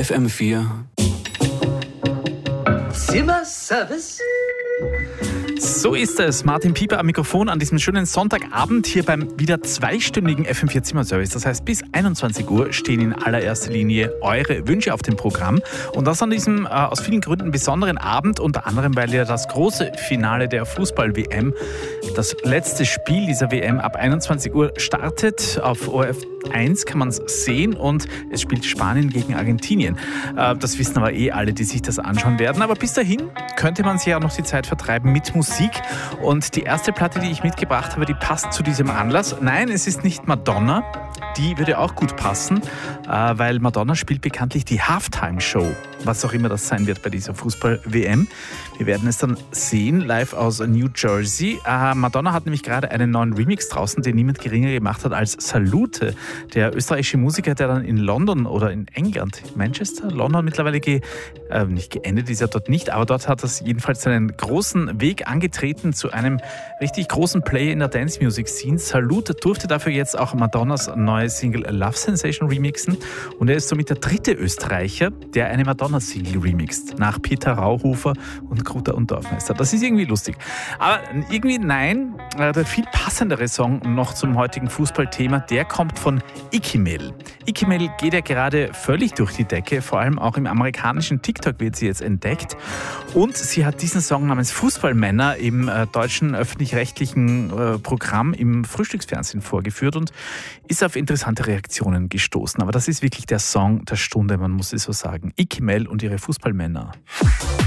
FM4 Zimmerservice? So ist es. Martin Pieper am Mikrofon an diesem schönen Sonntagabend hier beim wieder zweistündigen FM4 Zimmerservice. Das heißt, bis 21 Uhr stehen in allererster Linie eure Wünsche auf dem Programm. Und das an diesem aus vielen Gründen besonderen Abend, unter anderem, weil ja das große Finale der Fußball-WM, das letzte Spiel dieser WM ab 21 Uhr startet. Auf ORF 1 kann man es sehen und es spielt Spanien gegen Argentinien. Das wissen aber alle, die sich das anschauen werden. Aber bis dahin könnte man sich ja auch noch die Zeit vertreiben mit Musik. Und die erste Platte, die ich mitgebracht habe, die passt zu diesem Anlass. Nein, es ist nicht Madonna. Die würde auch gut passen, weil Madonna spielt bekanntlich die Halftime-Show, was auch immer das sein wird bei dieser Fußball-WM. Wir werden es dann sehen, live aus New Jersey. Madonna hat nämlich gerade einen neuen Remix draußen, den niemand geringer gemacht hat als Salute, der österreichische Musiker, der dann in London oder in England, Manchester, London mittlerweile nicht geendet ist er dort nicht, aber dort hat er jedenfalls seinen großen Weg angetreten zu einem richtig großen Player in der Dance-Music-Scene. Salute durfte dafür jetzt auch Madonnas neue Single Love Sensation remixen und er ist somit der dritte Österreicher, der eine Madonna-Single remixt, nach Peter Rauhofer und Grutter und Dorfmeister. Das ist irgendwie lustig. Aber irgendwie nein, der viel passendere Song noch zum heutigen Fußballthema, der kommt von Ikimel. Ikimel geht ja gerade völlig durch die Decke, vor allem auch im amerikanischen TikTok wird sie jetzt entdeckt und sie hat diesen Song namens Fußballmänner im deutschen öffentlich-rechtlichen Programm im Frühstücksfernsehen vorgeführt und ist auf interessante Reaktionen gestoßen. Aber das ist wirklich der Song der Stunde, man muss es so sagen. Ikimel und ihre Fußballmänner.